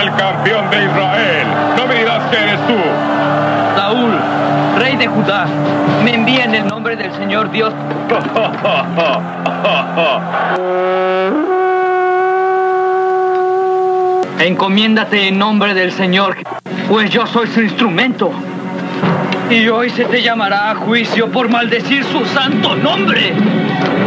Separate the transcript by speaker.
Speaker 1: el campeón de Israel. No me dirás que eres tú.
Speaker 2: Saúl, rey de Judá, me envía en el nombre del Señor Dios. Encomiéndate en nombre del Señor, pues yo soy su instrumento. Y hoy se te llamará a juicio por maldecir su santo nombre.